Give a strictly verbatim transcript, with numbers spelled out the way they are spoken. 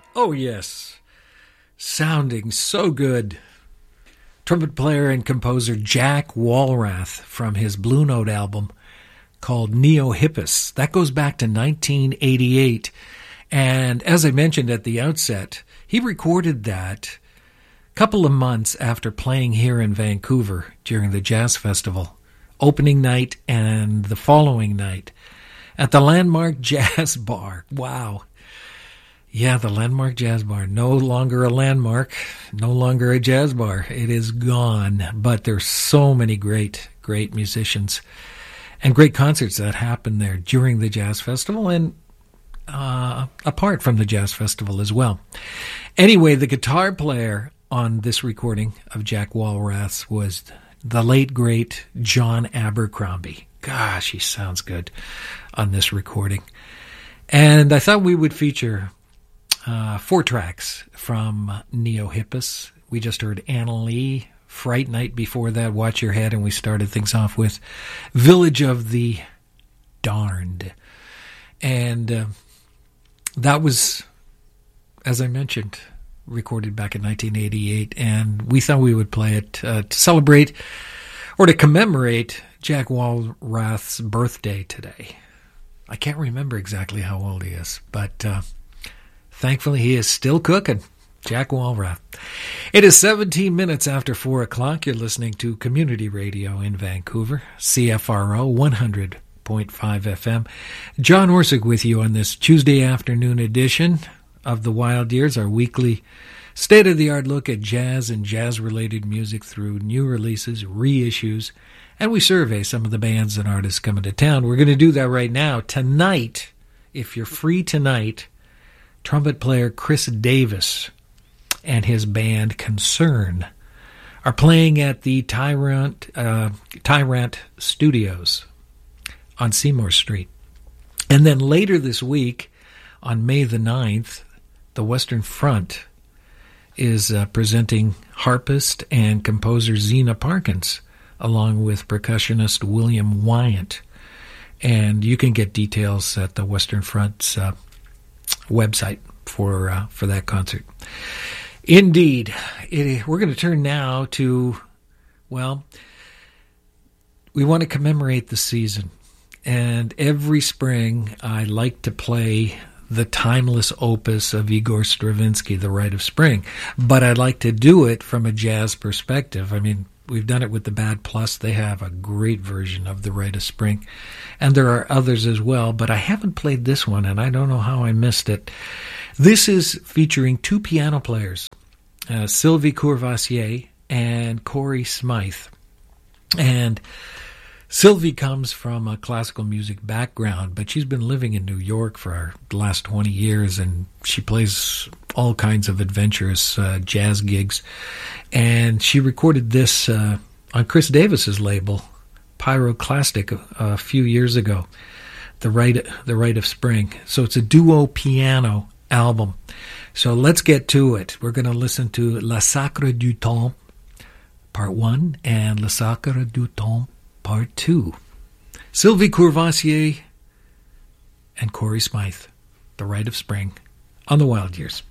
Oh, yes. Sounding so good. Trumpet player and composer Jack Walrath from his Blue Note album called Neo-Hippus. That goes back to nineteen eighty-eight. And as I mentioned at the outset, he recorded that a couple of months after playing here in Vancouver during the Jazz Festival, opening night and the following night at the Landmark Jazz Bar. Wow. Yeah, the Landmark Jazz Bar. No longer a landmark, no longer a jazz bar. It is gone. But there's so many great, great musicians and great concerts that happen there during the Jazz Festival and uh, apart from the Jazz Festival as well. Anyway, the guitar player on this recording of Jack Walrath's was the late, great John Abercrombie. Gosh, he sounds good on this recording. And I thought we would feature uh, four tracks from Neo-Hippus. We just heard Anna Lee, Fright Night. Before that, Watch Your Head. And we started things off with Village of the Darned. And uh, that was, as I mentioned, recorded back in nineteen eighty-eight, and we thought we would play it uh, to celebrate or to commemorate Jack Walrath's birthday today. I can't remember exactly how old he is, but uh, thankfully he is still cooking. Jack Walrath. It is seventeen minutes after four o'clock. You're listening to Community Radio in Vancouver, C F R O one hundred point five F M. John Orsick with you on this Tuesday afternoon edition of The Wild Years, our weekly state-of-the-art look at jazz and jazz-related music through new releases, reissues, and we survey some of the bands and artists coming to town. We're going to do that right now. Tonight, if you're free tonight, trumpet player Chris Davis and his band Concern are playing at the Tyrant, uh, Tyrant Studios on Seymour Street. And then later this week, on May the ninth, the Western Front is uh, presenting harpist and composer Zena Parkins, along with percussionist William Wyant. And you can get details at the Western Front's uh, website for uh, for that concert. Indeed, it, we're going to turn now to, well, we want to commemorate the season. And every spring, I like to play the timeless opus of Igor Stravinsky, The Rite of Spring. But I'd like to do it from a jazz perspective. I mean, we've done it with the Bad Plus. They have a great version of The Rite of Spring. And there are others as well, but I haven't played this one, and I don't know how I missed it. This is featuring two piano players, uh, Sylvie Courvoisier and Corey Smythe. And Sylvie comes from a classical music background, but she's been living in New York for the last twenty years, and she plays all kinds of adventurous uh, jazz gigs. And she recorded this uh, on Chris Davis's label, Pyroclastic, a, a few years ago, The Rite, the Rite of Spring. So it's a duo piano album. So let's get to it. We're going to listen to La Sacre du Temps, Part one, and La Sacre du Temps, Part two. Sylvie Courvoisier and Corey Smythe, The Rite of Spring, on The Wild Years.